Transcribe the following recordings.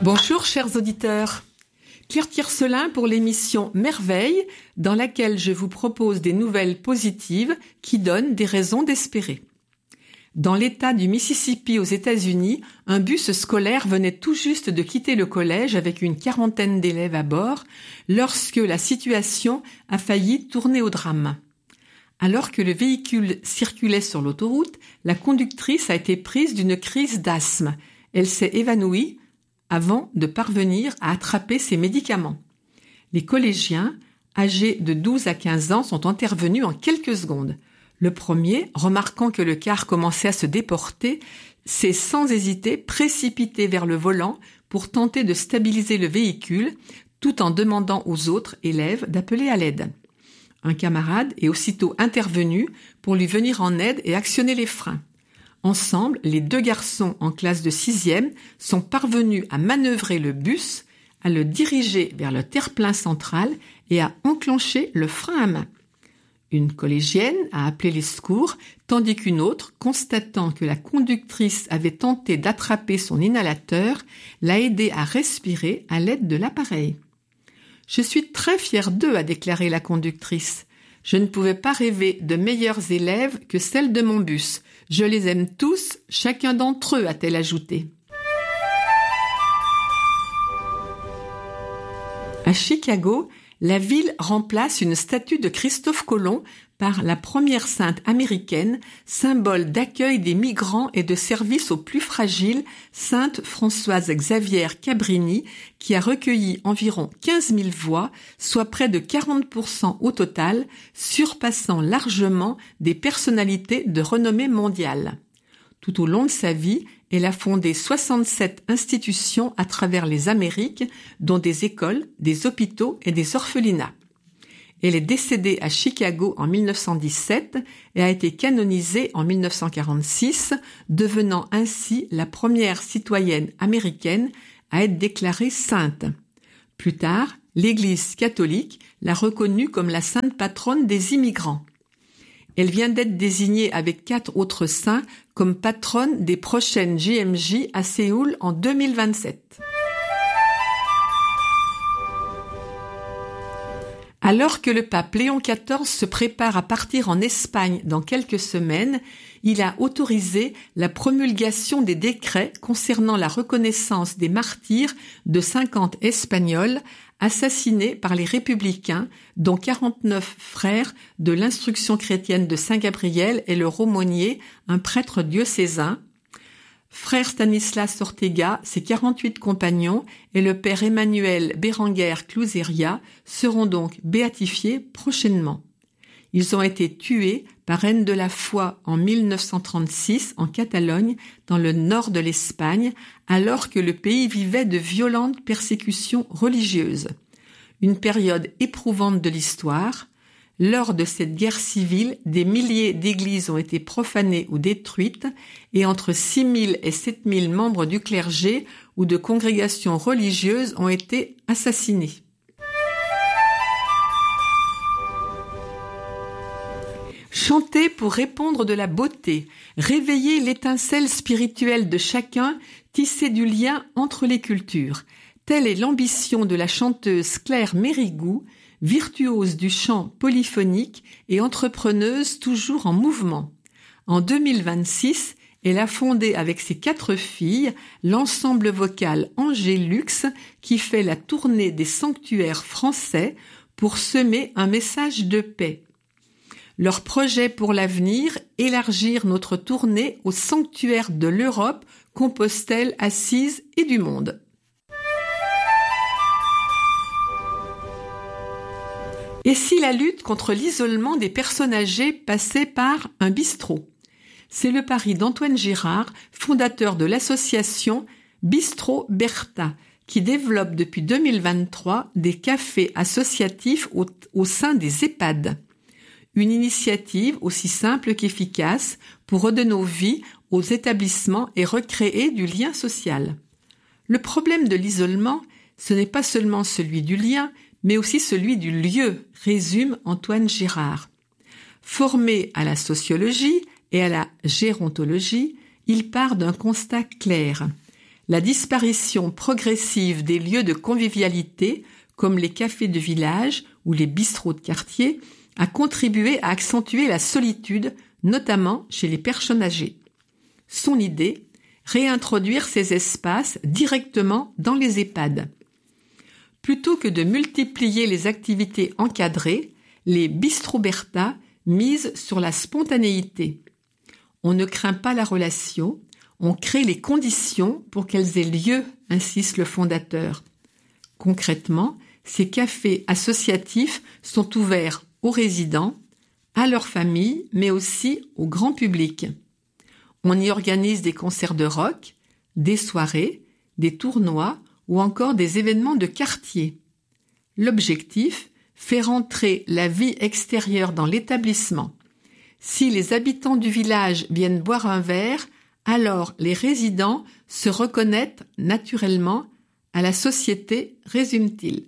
Bonjour chers auditeurs, Claire Tiercelin pour l'émission Merveille dans laquelle je vous propose des nouvelles positives qui donnent des raisons d'espérer. Dans l'État du Mississippi aux États-Unis, un bus scolaire venait tout juste de quitter le collège avec une quarantaine d'élèves à bord lorsque la situation a failli tourner au drame. Alors que le véhicule circulait sur l'autoroute, la conductrice a été prise d'une crise d'asthme. Elle s'est évanouie avant de parvenir à attraper ses médicaments. Les collégiens, âgés de 12 à 15 ans, sont intervenus en quelques secondes. Le premier, remarquant que le car commençait à se déporter, s'est sans hésiter précipité vers le volant pour tenter de stabiliser le véhicule, tout en demandant aux autres élèves d'appeler à l'aide. Un camarade est aussitôt intervenu pour lui venir en aide et actionner les freins. Ensemble, les deux garçons en classe de 6e sont parvenus à manœuvrer le bus, à le diriger vers le terre-plein central et à enclencher le frein à main. Une collégienne a appelé les secours, tandis qu'une autre, constatant que la conductrice avait tenté d'attraper son inhalateur, l'a aidée à respirer à l'aide de l'appareil. « Je suis très fière d'eux », a déclaré la conductrice. « Je ne pouvais pas rêver de meilleurs élèves que celles de mon bus. Je les aime tous, chacun d'entre eux », a-t-elle ajouté. À Chicago, la ville remplace une statue de Christophe Colomb par la première sainte américaine, symbole d'accueil des migrants et de service aux plus fragiles, sainte Françoise Xavier Cabrini, qui a recueilli environ 15 000 voix, soit près de 40% au total, surpassant largement des personnalités de renommée mondiale. Tout au long de sa vie, elle a fondé 67 institutions à travers les Amériques, dont des écoles, des hôpitaux et des orphelinats. Elle est décédée à Chicago en 1917 et a été canonisée en 1946, devenant ainsi la première citoyenne américaine à être déclarée sainte. Plus tard, l'Église catholique l'a reconnue comme la sainte patronne des immigrants. Elle vient d'être désignée avec 4 autres saints comme patronne des prochaines JMJ à Séoul en 2027. Alors que le pape Léon XIV se prépare à partir en Espagne dans quelques semaines, il a autorisé la promulgation des décrets concernant la reconnaissance des martyrs de 50 Espagnols assassinés par les républicains, dont 49 frères de l'instruction chrétienne de Saint-Gabriel et le aumônier, un prêtre diocésain. Frère Stanislas Ortega, ses 48 compagnons et le père Emmanuel Berenguer Cluseria seront donc béatifiés prochainement. Ils ont été tués par Reine de la Foi en 1936 en Catalogne, dans le nord de l'Espagne, alors que le pays vivait de violentes persécutions religieuses. Une période éprouvante de l'histoire. Lors de cette guerre civile, des milliers d'églises ont été profanées ou détruites et entre 6 000 et 7 000 membres du clergé ou de congrégations religieuses ont été assassinés. Chanter pour répandre de la beauté, réveiller l'étincelle spirituelle de chacun, tisser du lien entre les cultures. Telle est l'ambition de la chanteuse Claire Mérigou, virtuose du chant polyphonique et entrepreneuse toujours en mouvement. En 2026, elle a fondé avec ses 4 filles l'ensemble vocal Angélux qui fait la tournée des sanctuaires français pour semer un message de paix. Leur projet pour l'avenir, élargir notre tournée aux sanctuaires de l'Europe, Compostelle, Assise et du monde. Et si la lutte contre l'isolement des personnes âgées passait par un bistrot ? C'est le pari d'Antoine Girard, fondateur de l'association Bistrot Bertha, qui développe depuis 2023 des cafés associatifs au sein des EHPAD. Une initiative aussi simple qu'efficace pour redonner vie aux établissements et recréer du lien social. Le problème de l'isolement, ce n'est pas seulement celui du lien, mais aussi celui du lieu, résume Antoine Girard. Formé à la sociologie et à la gérontologie, il part d'un constat clair. la disparition progressive des lieux de convivialité, comme les cafés de village ou les bistrots de quartier, a contribué à accentuer la solitude, notamment chez les personnes âgées. Son idée, réintroduire ces espaces directement dans les EHPAD. Plutôt que de multiplier les activités encadrées, les Bistroberta misent sur la spontanéité. On ne craint pas la relation, on crée les conditions pour qu'elles aient lieu, insiste le fondateur. Concrètement, ces cafés associatifs sont ouverts aux résidents, à leurs familles, mais aussi au grand public. On y organise des concerts de rock, des soirées, des tournois ou encore des événements de quartier. L'objectif, faire entrer la vie extérieure dans l'établissement. Si les habitants du village viennent boire un verre, alors les résidents se reconnaissent naturellement à la société, résume-t-il.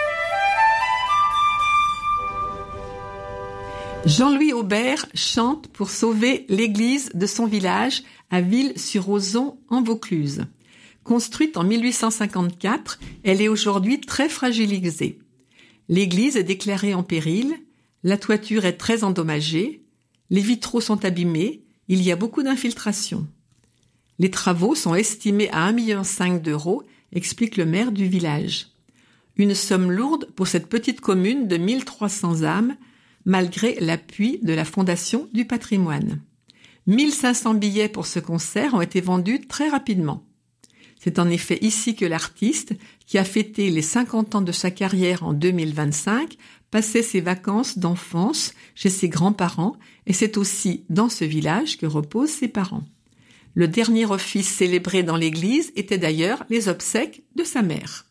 Jean-Louis Aubert chante pour sauver l'église de son village à Ville-sur-Ozon en Vaucluse. Construite en 1854, elle est aujourd'hui très fragilisée. L'église est déclarée en péril, la toiture est très endommagée, les vitraux sont abîmés, il y a beaucoup d'infiltrations. Les travaux sont estimés à 1,5 million d'euros, explique le maire du village. Une somme lourde pour cette petite commune de 1300 âmes, malgré l'appui de la Fondation du patrimoine. 1500 billets pour ce concert ont été vendus très rapidement. C'est en effet ici que l'artiste, qui a fêté les 50 ans de sa carrière en 2025, passait ses vacances d'enfance chez ses grands-parents, et c'est aussi dans ce village que reposent ses parents. Le dernier office célébré dans l'église était d'ailleurs les obsèques de sa mère.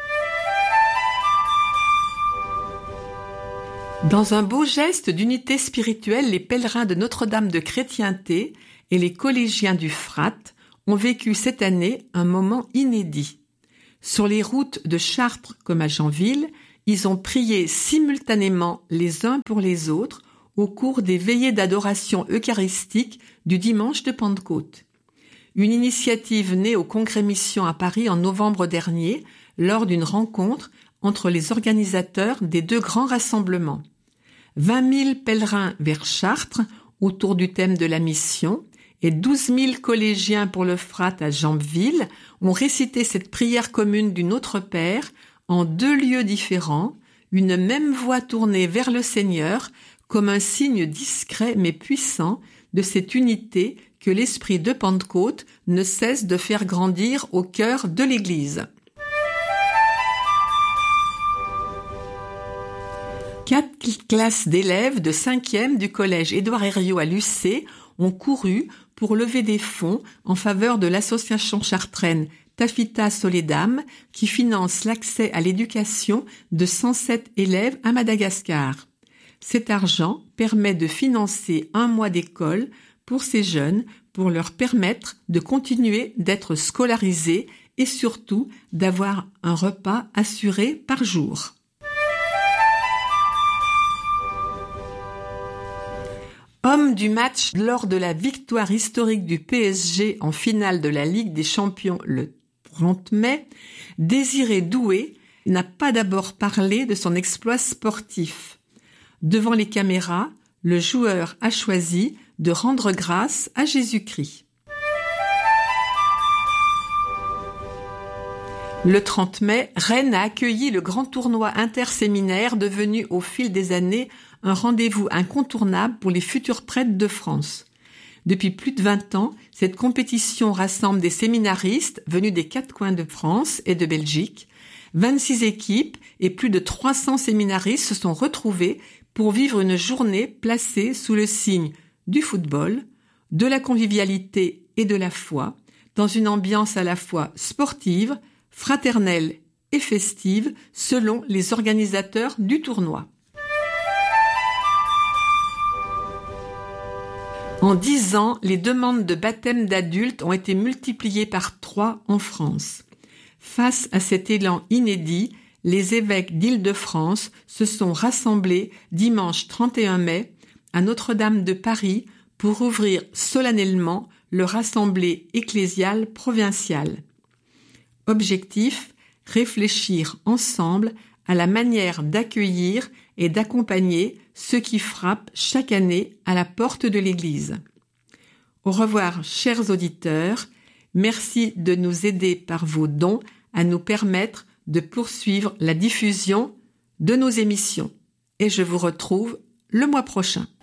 Dans un beau geste d'unité spirituelle, les pèlerins de Notre-Dame de Chrétienté et les collégiens du Frat ont vécu cette année un moment inédit. Sur les routes de Chartres comme à Janville, ils ont prié simultanément les uns pour les autres au cours des veillées d'adoration eucharistique du dimanche de Pentecôte. Une initiative née au Congrès Mission à Paris en novembre dernier, lors d'une rencontre entre les organisateurs des deux grands rassemblements. 20 000 pèlerins vers Chartres autour du thème de la mission et 12 000 collégiens pour le Frat à Janville ont récité cette prière commune du Notre Père en 2 lieux différents, une même voix tournée vers le Seigneur comme un signe discret mais puissant de cette unité que l'esprit de Pentecôte ne cesse de faire grandir au cœur de l'Église. 4 classes d'élèves de 5e du collège Édouard Herriot à Lucé ont couru pour lever des fonds en faveur de l'association chartraine Tafita Soledam qui finance l'accès à l'éducation de 107 élèves à Madagascar. Cet argent permet de financer 1 mois d'école pour ces jeunes pour leur permettre de continuer d'être scolarisés et surtout d'avoir un repas assuré par jour. Homme du match lors de la victoire historique du PSG en finale de la Ligue des Champions le 30 mai, Désiré Doué n'a pas d'abord parlé de son exploit sportif. Devant les caméras, le joueur a choisi de rendre grâce à Jésus-Christ. Le 30 mai, Rennes a accueilli le grand tournoi interséminaire devenu au fil des années un rendez-vous incontournable pour les futurs prêtres de France. Depuis plus de 20 ans, cette compétition rassemble des séminaristes venus des 4 coins de France et de Belgique. 26 équipes et plus de 300 séminaristes se sont retrouvés pour vivre une journée placée sous le signe du football, de la convivialité et de la foi, dans une ambiance à la fois sportive, fraternelle et festive selon les organisateurs du tournoi. En 10 ans, les demandes de baptême d'adultes ont été multipliées par 3 en France. Face à cet élan inédit, les évêques d'Île-de-France se sont rassemblés dimanche 31 mai à Notre-Dame de Paris pour ouvrir solennellement leur assemblée ecclésiale provinciale. Objectif, réfléchir ensemble à la manière d'accueillir et d'accompagner ceux qui frappent chaque année à la porte de l'Église. Au revoir, chers auditeurs. Merci de nous aider par vos dons à nous permettre de poursuivre la diffusion de nos émissions. Et je vous retrouve le mois prochain.